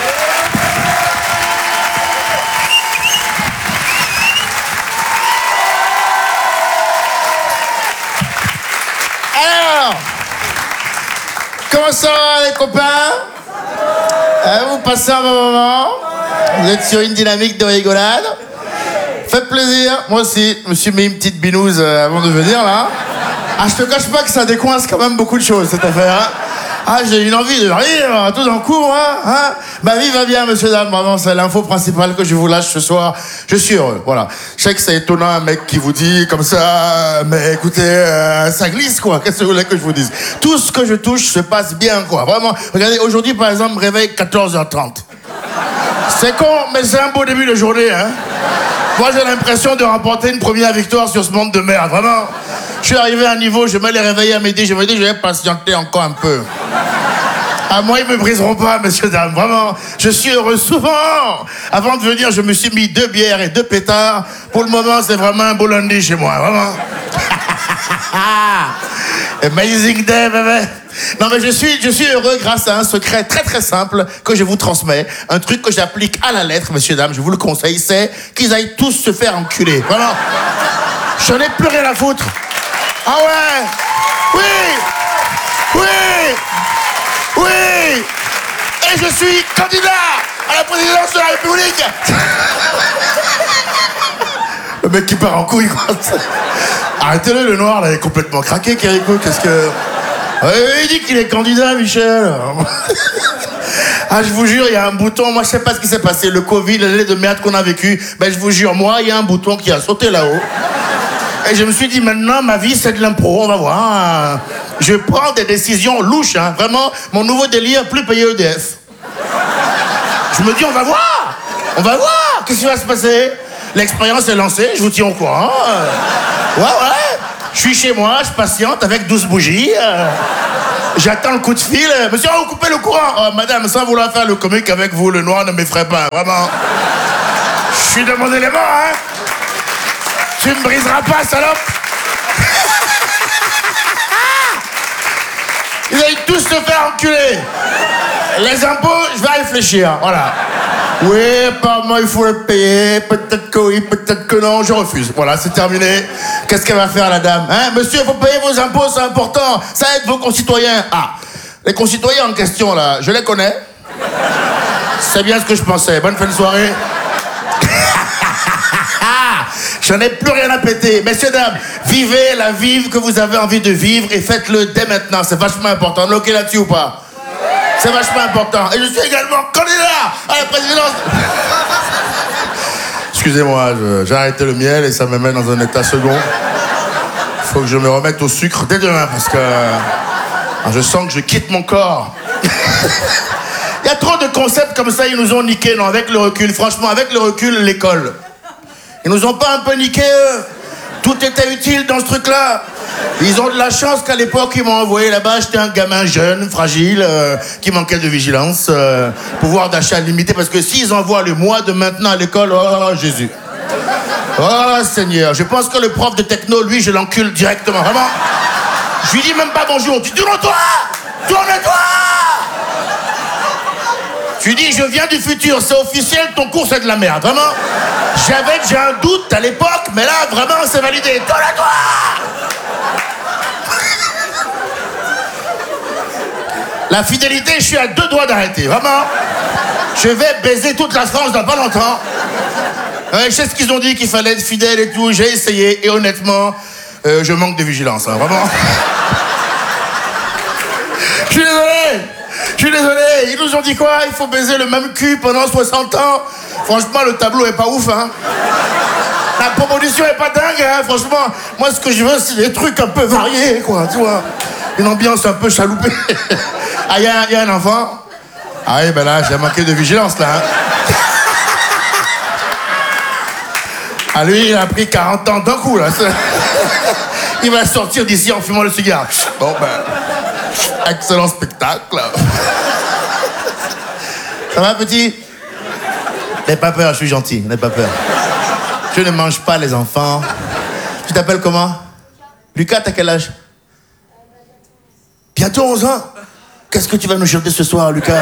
Alors, comment ça va les copains? euh, Vous passez un bon moment? Vous êtes sur une dynamique de rigolade? Faites plaisir, moi aussi, je me suis mis une petite binouse euh, avant de venir là. Ah, je te cache pas que ça décoince quand même beaucoup de choses cette affaire. Hein. Ah, j'ai une envie de rire, tout en cours, hein, hein. Ma vie va bien, monsieur, dame, vraiment, c'est l'info principale que je vous lâche ce soir. Je suis heureux, voilà. Je sais que c'est étonnant, un mec qui vous dit comme ça, mais écoutez, euh, ça glisse, quoi. Qu'est-ce que vous voulez que je vous dise? Tout ce que je touche se passe bien, quoi. Vraiment, regardez, aujourd'hui, par exemple, me réveille quatorze heures trente. C'est con, mais c'est un beau début de journée, hein. Moi, j'ai l'impression de remporter une première victoire sur ce monde de merde, vraiment. Je suis arrivé à un niveau, je me les réveiller à midi, je me dis, je vais patienter encore un peu. À moi, ils me briseront pas, messieurs, dames, vraiment. Je suis heureux souvent. Avant de venir, je me suis mis deux bières et deux pétards. Pour le moment, c'est vraiment un beau lundi chez moi, vraiment. Amazing day, bébé. Non, mais je suis, je suis heureux grâce à un secret très très simple que je vous transmets. Un truc que j'applique à la lettre, messieurs, dames, je vous le conseille, c'est qu'ils aillent tous se faire enculer. Vraiment. J'en ai plus rien à foutre. Ah ouais. Oui. Oui. Oui. Et je suis candidat à la présidence de la République. Le mec qui part en couille, quoi. Arrêtez-le, le noir, là, il est complètement craqué, Kérico. Qu'est-ce que... Oui, il dit qu'il est candidat, Michel. Ah, je vous jure, il y a un bouton. Moi, je sais pas ce qui s'est passé. Le Covid, l'année de merde qu'on a vécu. Ben, je vous jure, moi, il y a un bouton qui a sauté là-haut. Et je me suis dit, maintenant, ma vie, c'est de l'impro. On va voir. Je prends des décisions louches, hein. Vraiment, mon nouveau délire, plus payer E D F. Je me dis, on va voir. On va voir. Qu'est-ce qui va se passer? L'expérience est lancée. Je vous tiens au courant. Ouais, ouais. Je suis chez moi, je patiente avec douze bougies. Euh, J'attends le coup de fil. Monsieur, vous coupez le courant. Oh, madame, sans vouloir faire le comique avec vous, le noir ne m'effraie pas, vraiment. Je suis de mon élément, hein. Tu me briseras pas, salope. Ils allaient tous se faire enculer. Les impôts, je vais réfléchir, voilà. Oui, apparemment, il faut le payer. Peut-être que oui, peut-être que non. Je refuse. Voilà, c'est terminé. Qu'est-ce qu'elle va faire, la dame, hein? Monsieur, il faut payer vos impôts, c'est important. Ça aide vos concitoyens. Ah, les concitoyens en question, là, je les connais. C'est bien ce que je pensais. Bonne fin de soirée. J'en ai plus rien à péter. Messieurs, dames, vivez la vie que vous avez envie de vivre et faites-le dès maintenant. C'est vachement important. On est OK là-dessus ou pas? C'est vachement important. Et je suis également candidat à la présidence. Excusez-moi, je- j'ai arrêté le miel et ça me met dans un état second. Il faut que je me remette au sucre dès demain parce que je sens que je quitte mon corps. Il y a trop de concepts comme ça, ils nous ont niqués, non, avec le recul. Franchement, avec le recul, l'école. Ils nous ont pas un peu niqués, eux. Tout était utile dans ce truc-là. Ils ont de la chance qu'à l'époque, ils m'ont envoyé là-bas. J'étais un gamin jeune, fragile, euh, qui manquait de vigilance, euh, pouvoir d'achat limité. Parce que s'ils envoient le mois de maintenant à l'école, oh Jésus. Oh Seigneur. Je pense que le prof de techno, lui, je l'encule directement. Vraiment. Je lui dis même pas bonjour. Tu tourne-toi! Tourne-toi! Je lui dis, je viens du futur, c'est officiel, ton cours c'est de la merde, vraiment. J'avais déjà un doute à l'époque, mais là, vraiment, c'est validé. Tourne-toi! La fidélité, je suis à deux doigts d'arrêter, vraiment. Je vais baiser toute la France dans pas longtemps. Ouais, je sais ce qu'ils ont dit, qu'il fallait être fidèle et tout, j'ai essayé, et honnêtement, euh, je manque de vigilance, hein, vraiment. Je suis désolé! Je suis désolé, ils nous ont dit quoi? Il faut baiser le même cul pendant soixante ans. Franchement, le tableau est pas ouf, hein. La proposition est pas dingue, hein, franchement. Moi, ce que je veux, c'est des trucs un peu variés, quoi, tu vois. Une ambiance un peu chaloupée. Ah, il y, y a un enfant? Ah oui, ben là, j'ai manqué de vigilance, là. Hein. Ah, lui, il a pris quarante ans d'un coup, là. Il va sortir d'ici en fumant le cigare. Bon, ben... excellent spectacle. Ça va, petit? N'aie pas peur, je suis gentil, n'aie pas peur. Je ne mange pas les enfants. Tu t'appelles comment? Lucas, t'as quel âge? Bientôt onze ans. Qu'est-ce que tu vas nous chanter ce soir, Lucas?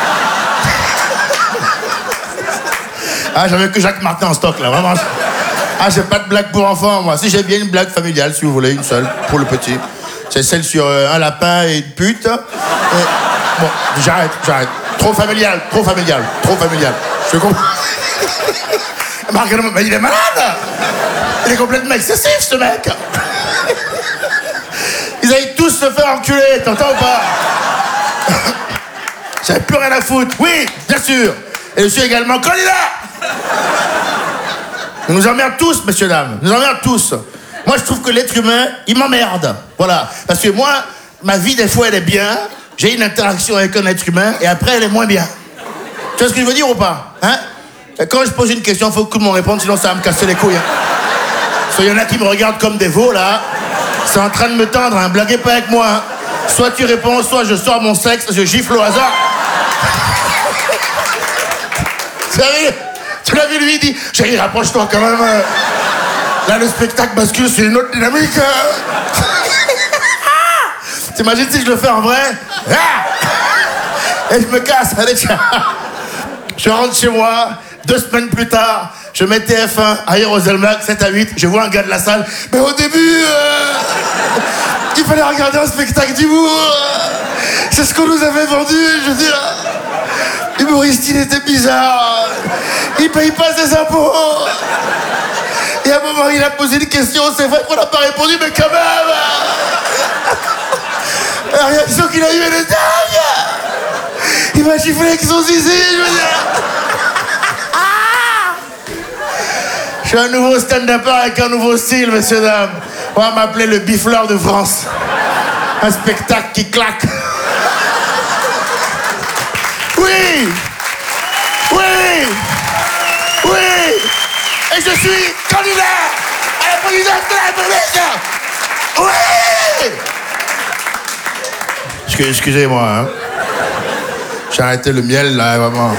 Ah, j'avais que Jacques Martin en stock, là, vraiment. Ah, j'ai pas de blague pour enfants, moi. Si, j'ai bien une blague familiale, si vous voulez, une seule, pour le petit. C'est celle sur euh, un lapin et une pute. Et... Bon, j'arrête, j'arrête. Trop familial, trop familial, trop familial. Je comprends. Marc, mais il est malade. Il est complètement excessif, ce mec. Ils allaient tous se faire enculer, t'entends ou pas? J'avais plus rien à foutre. Oui, bien sûr. Et je suis également candidat. Ils nous emmerdent tous, messieurs, dames. Ils nous emmerdent tous. Moi, je trouve que l'être humain, il m'emmerde. Voilà. Parce que moi, ma vie, des fois, elle est bien. J'ai une interaction avec un être humain et après, elle est moins bien. Tu vois ce que je veux dire ou pas? Hein? Et quand je pose une question, il faut que tout le monde réponde, sinon ça va me casser les couilles. Hein. Parce qu'il y en a qui me regardent comme des veaux, là. C'est en train de me tendre, hein. Blaguez pas avec moi. Hein. Soit tu réponds, soit je sors mon sexe, je gifle au hasard. Tu l'as vu? Tu l'as vu, lui, il dit, chérie, rapproche-toi quand même. Euh... Là, le spectacle bascule, c'est une autre dynamique. Hein. T'imagines si je le fais en vrai? Et je me casse, allez, tiens. Je rentre chez moi, deux semaines plus tard, je mets T F un à Hirozelmac, sept à huit, je vois un gars de la salle. Mais au début, euh, il fallait regarder un spectacle d'humour. C'est ce qu'on nous avait vendu, je veux dire. L'humoriste, il était bizarre. Il paye pas ses impôts. Et à un moment, il a posé une question, c'est vrai qu'on n'a pas répondu, mais quand même. La réaction qu'il a eue, elle est dingue. Il m'a giflé avec son zizi, je veux dire. Je suis un nouveau stand-upper avec un nouveau style, messieurs, dames. On va m'appeler le bifleur de France. Un spectacle qui claque. Oui! Oui! Oui! Et je suis candidat à la présidente de la République. Oui. Excusez- Excusez-moi, hein. J'ai arrêté le miel, là, vraiment.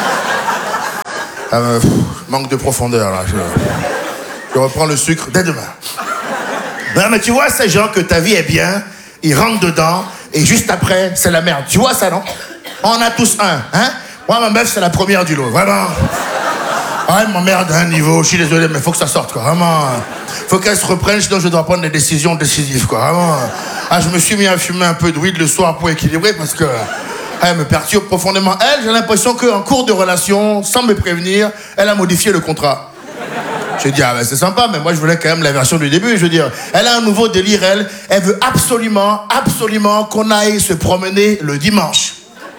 Ah, euh, pff, manque de profondeur, là. Je, je reprends le sucre dès demain. Non, mais tu vois, ces gens que ta vie est bien, ils rentrent dedans, et juste après, c'est la merde. Tu vois ça, non? On en a tous un, hein? Moi, ma meuf, c'est la première du lot, vraiment. Ah, elle m'emmerde à un niveau, je suis désolé, mais faut que ça sorte, quoi, vraiment. Faut qu'elle se reprenne, sinon je dois prendre des décisions décisives, quoi, vraiment. Ah, je me suis mis à fumer un peu de weed le soir pour équilibrer, parce que... Elle me perturbe profondément. Elle, j'ai l'impression qu'en cours de relation, sans me prévenir, elle a modifié le contrat. J'ai dit, ah ben c'est sympa, mais moi je voulais quand même la version du début. Je veux dire, elle a un nouveau délire, elle. Elle veut absolument, absolument qu'on aille se promener le dimanche.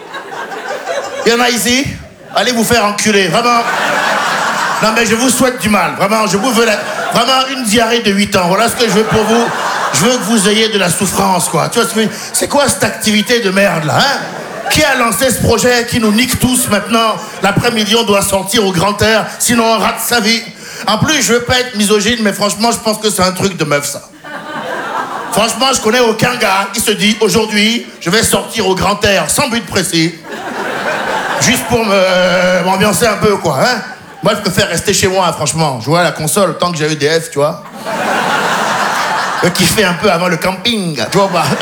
Il y en a ici? Allez vous faire enculer, vraiment. Non mais je vous souhaite du mal, vraiment. Je vous veux la... vraiment une diarrhée de huit ans. Voilà ce que je veux pour vous. Je veux que vous ayez de la souffrance, quoi. Tu vois, c'est quoi cette activité de merde, là, hein? Qui a lancé ce projet qui nous nique tous maintenant? L'après-midi, on doit sortir au grand air, sinon on rate sa vie. En plus, je veux pas être misogyne, mais franchement, je pense que c'est un truc de meuf, ça. Franchement, je connais aucun gars qui se dit, aujourd'hui, je vais sortir au grand air, sans but précis, juste pour me, m'ambiancer un peu, quoi, hein. Moi, je préfère rester chez moi, franchement. Jouer à la console, tant que j'ai E D F, tu vois. Euh, kiffer un peu avant le camping, tu vois pas.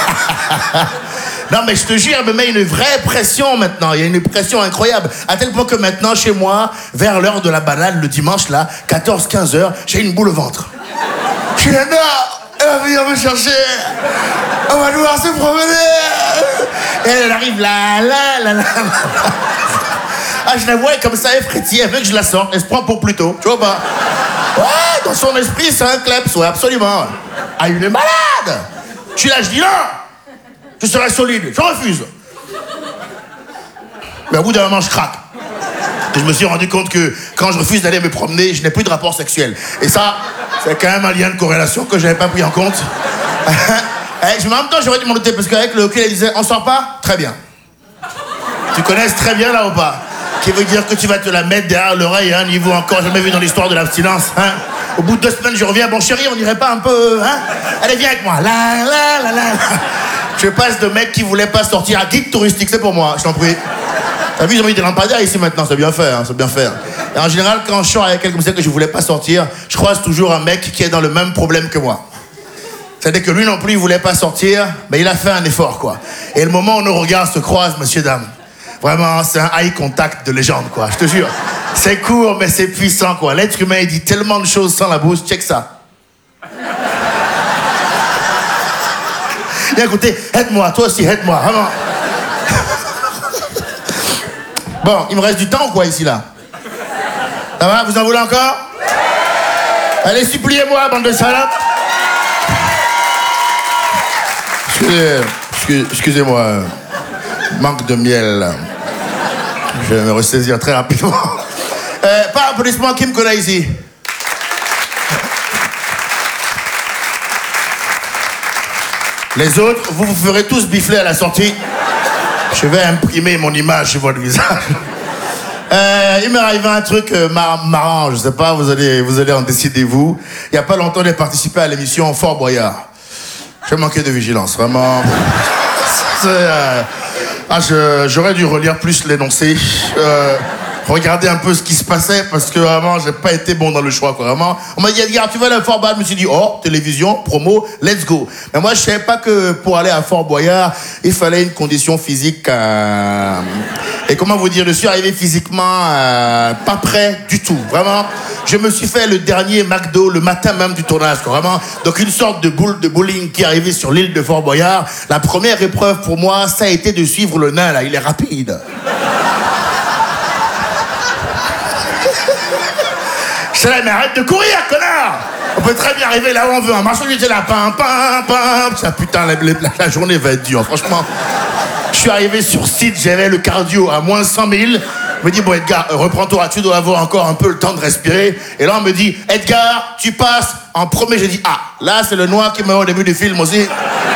Non, mais je te jure, elle me met une vraie pression maintenant. Il y a une pression incroyable. À tel point que maintenant, chez moi, vers l'heure de la balade, le dimanche, là, quatorze quinze heures, j'ai une boule au ventre. Je suis là, non, elle va venir me chercher. On va devoir se promener. Et elle arrive là, là, là, là. Ah, je la vois comme ça, elle frétille, elle veut que je la sorte. Elle se prend pour plus tôt, tu vois pas? Ouais, dans son esprit, c'est un kleps, ouais, absolument. Ah, il est malade. Je suis là, je dis non. Je serai solide, je refuse. Mais au bout d'un moment, je craque. Et je me suis rendu compte que quand je refuse d'aller me promener, je n'ai plus de rapport sexuel. Et ça, c'est quand même un lien de corrélation que je n'avais pas pris en compte. En même temps, j'aurais dû m'en douter, parce qu'avec le recul, elle disait, on sort pas? Très bien. Tu connais très bien là ou pas? Qui veut dire que tu vas te la mettre derrière l'oreille à un niveau encore jamais vu dans l'histoire de l'abstinence, hein? Au bout de deux semaines, je reviens, bon chérie, on n'irait pas un peu, hein? Allez, viens avec moi. La, la, la, la. Je passe de mec qui voulait pas sortir à guide touristique, c'est pour moi, je t'en prie. T'as vu, ils ont mis des lampadaires ici maintenant, c'est bien fait, hein, c'est bien fait. Et en général, quand je sors avec quelqu'un comme ça que je voulais pas sortir, je croise toujours un mec qui est dans le même problème que moi. C'est-à-dire que lui non plus, il voulait pas sortir, mais il a fait un effort, quoi. Et le moment où nos regards se croisent, messieurs, dames, vraiment, c'est un eye contact de légende, quoi, je te jure. C'est court, mais c'est puissant, quoi. L'être humain, il dit tellement de choses sans la bouche, check ça. Viens écoutez, aide-moi, toi aussi, aide-moi, vraiment. Bon, il me reste du temps ou quoi ici, là? Ça va, vous en voulez encore? Allez, suppliez-moi, bande de salopes. Excusez, excusez, excusez-moi, manque de miel. Je vais me ressaisir très rapidement. Euh, pas applaudissement, qui me connaît ici? Les autres, vous vous ferez tous bifler à la sortie. Je vais imprimer mon image sur votre visage. Euh, il m'est arrivé un truc euh, mar marrant, je sais pas, vous allez, vous allez en décider vous. Il n'y a pas longtemps, j'ai participé à l'émission Fort Boyard. J'ai manqué de vigilance, vraiment. Euh, ah, j'aurais dû relire plus l'énoncé. Euh, regarder un peu ce qui se passait, parce que vraiment, j'ai pas été bon dans le choix, quoi. Vraiment, on m'a dit, Edgar, tu veux aller à Fort Boyard? Je me suis dit, oh, télévision, promo, let's go. Mais moi, je savais pas que pour aller à Fort Boyard, il fallait une condition physique. Euh... Et comment vous dire, je suis arrivé physiquement euh, pas prêt du tout, vraiment. Je me suis fait le dernier McDo le matin même du tournage, quoi, vraiment. Donc une sorte de boule de bowling qui est arrivée sur l'île de Fort Boyard. La première épreuve pour moi, ça a été de suivre le nain, là, il est rapide. Je là, mais arrête de courir, connard! On peut très bien arriver là où on veut. En marchant, j'étais là, pam, pam, pam. Ça, putain, la, la, la journée va être dure, franchement. Je suis arrivé sur site, j'avais le cardio à moins cent mille. Je me dis, bon, Edgar, reprends-toi, tu dois avoir encore un peu le temps de respirer. Et là, on me dit, Edgar, tu passes en premier. J'ai dit, ah, là, c'est le noir qui me met au début du film aussi.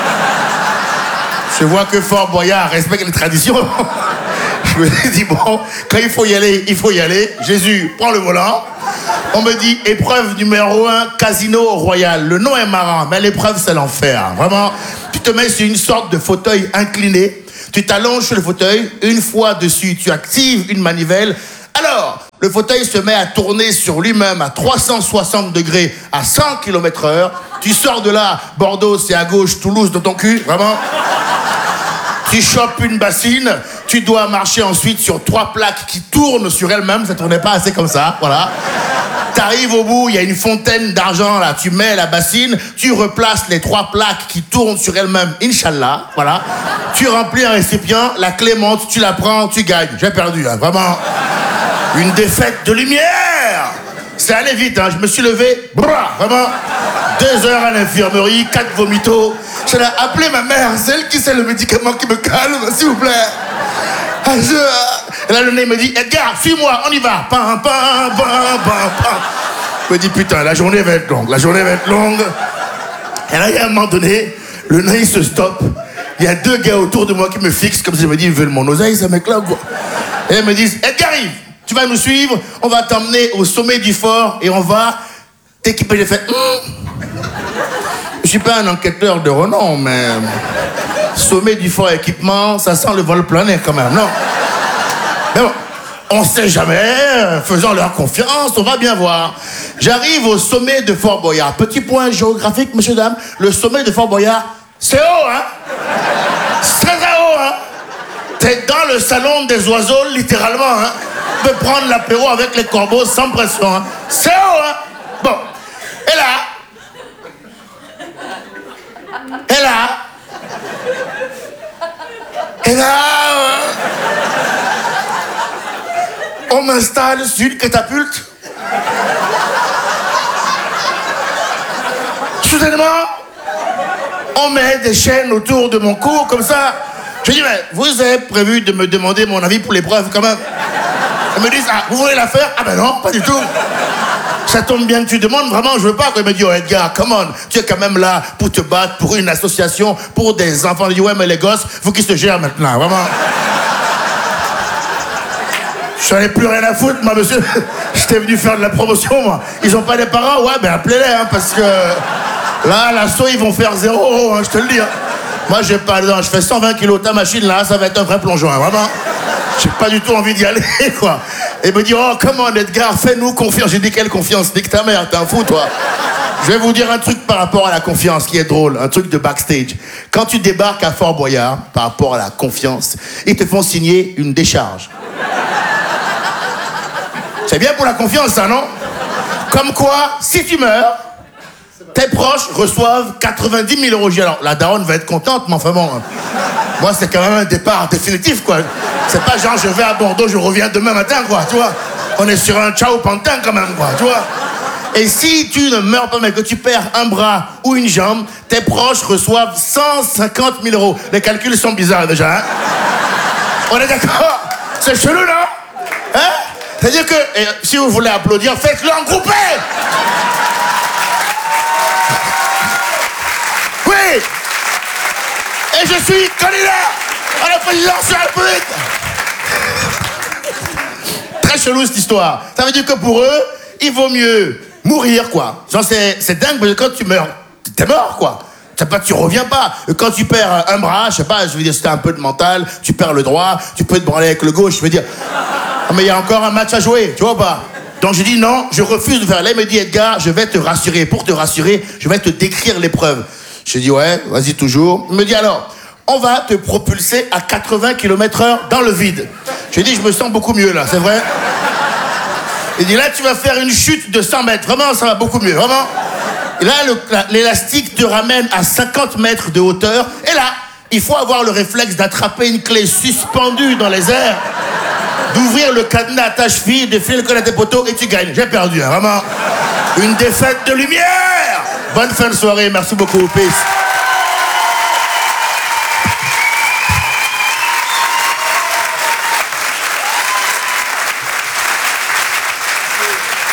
Je vois que Fort Boyard respecte les traditions. Je me dis, bon, quand il faut y aller, il faut y aller. Jésus, prends le volant. On me dit épreuve numéro un, Casino Royal. Le nom est marrant, mais l'épreuve, c'est l'enfer. Vraiment, tu te mets sur une sorte de fauteuil incliné. Tu t'allonges sur le fauteuil. Une fois dessus, tu actives une manivelle. Alors, le fauteuil se met à tourner sur lui-même à trois cent soixante degrés à cent kilomètres heure. Tu sors de là, Bordeaux, c'est à gauche, Toulouse dans ton cul, vraiment. Tu chopes une bassine, tu dois marcher ensuite sur trois plaques qui tournent sur elles-mêmes, ça tournait pas assez comme ça, voilà. T'arrives au bout, il y a une fontaine d'argent là, tu mets la bassine, tu replaces les trois plaques qui tournent sur elles-mêmes, Inch'Allah, voilà. Tu remplis un récipient, la clé monte, tu la prends, tu gagnes. J'ai perdu, hein, vraiment. Une défaite de lumière. C'est allé vite, hein, je me suis levé, brrr, vraiment. Deux heures à l'infirmerie, quatre vomitos. Je l'ai appelé ma mère, c'est elle qui sait le médicament qui me calme, s'il vous plaît. Ah, je... Et là, le nez me dit, Edgar, suis-moi, on y va. Pam, pam, pam, pam, pam. Je me dis, putain, la journée va être longue, la journée va être longue. Et là, il y a un moment donné, le nez, il se stoppe. Il y a deux gars autour de moi qui me fixent, comme si je me dis, ils veulent mon oseille, ce mec-là, quoi. Et ils me disent, Edgar, arrive, tu vas nous suivre, on va t'emmener au sommet du fort et on va t'équiper. J'ai fait, mm. Je suis pas un enquêteur de renom, mais sommet du fort équipement, ça sent le vol plané quand même, non? Mais bon, on sait jamais, faisons leur confiance, on va bien voir. J'arrive au sommet de Fort Boyard. Petit point géographique, messieurs, dames, le sommet de Fort Boyard, c'est haut, hein? C'est très très haut, hein? T'es dans le salon des oiseaux, littéralement, hein? Tu peux prendre l'apéro avec les corbeaux sans pression, hein? C'est haut, hein? Bon, et là, Et là, et là, euh, on m'installe sur une catapulte. Soudainement, on met des chaînes autour de mon cou, comme ça. Je dis, mais vous avez prévu de me demander mon avis pour l'épreuve, quand même. Ils me disent, ah, vous voulez la faire? Ah ben non, pas du tout. Ça tombe bien que tu demandes, vraiment, je veux pas. Il me dit, oh Edgar, come on, tu es quand même là pour te battre pour une association, pour des enfants. Il dit, ouais, mais les gosses, faut qu'ils se gèrent maintenant, vraiment. J'en ai plus rien à foutre, moi, monsieur. J'étais venu faire de la promotion, moi. Ils ont pas des parents? Ouais, ben appelez-les, hein, parce que là, l'assaut, ils vont faire zéro, hein, je te le dis. Hein. Moi, j'ai pas, non, je fais cent vingt kilos, ta machine, là, ça va être un vrai plongeon, hein, vraiment. J'ai pas du tout envie d'y aller, quoi. Et il me dit, oh, comment Edgar, fais-nous confiance. J'ai dit, quelle confiance? Nique ta mère, t'es un fou, toi. Je vais vous dire un truc par rapport à la confiance qui est drôle, un truc de backstage. Quand tu débarques à Fort Boyard, par rapport à la confiance, ils te font signer une décharge. C'est bien pour la confiance, ça, non? Comme quoi, si tu meurs, tes proches reçoivent quatre-vingt-dix mille euros. Alors, la daronne va être contente, mais enfin bon... Moi, c'est quand même un départ définitif, quoi. C'est pas genre, je vais à Bordeaux, je reviens demain matin, quoi, tu vois. On est sur un ciao pantin, quand même, quoi, tu vois. Et si tu ne meurs pas, mais que tu perds un bras ou une jambe, tes proches reçoivent cent cinquante mille euros. Les calculs sont bizarres, déjà, hein. On est d'accord? C'est chelou, non? Hein? C'est-à-dire que, et, si vous voulez applaudir, faites-le en groupé. Oui. Et je suis candidat à la présidence de la République. Très chelou cette histoire. Ça veut dire que pour eux, il vaut mieux mourir, quoi. Genre, c'est, c'est dingue, parce que quand tu meurs, t'es mort, quoi. Pas, tu reviens pas. Quand tu perds un bras, je sais pas, je veux dire, c'était un peu de mental, tu perds le droit, tu peux te branler avec le gauche, je veux dire. Mais il y a encore un match à jouer, tu vois pas? Donc j'ai dit non, je refuse de faire. Là, il me dit, Edgar, je vais te rassurer. Pour te rassurer, je vais te décrire l'épreuve. J'ai dit, ouais, vas-y toujours. Il me dit, alors, on va te propulser à quatre-vingts kilomètres heure dans le vide. J'ai dit, je me sens beaucoup mieux là, c'est vrai? Il dit, là, tu vas faire une chute de cent mètres. Vraiment, ça va beaucoup mieux, vraiment. Et là, le, la, l'élastique te ramène à cinquante mètres de hauteur. Et là, il faut avoir le réflexe d'attraper une clé suspendue dans les airs, d'ouvrir le cadenas à ta cheville, de filer le col à tes poteaux et tu gagnes. J'ai perdu, hein, vraiment. Une défaite de lumière. Bonne fin de soirée, merci beaucoup, peace.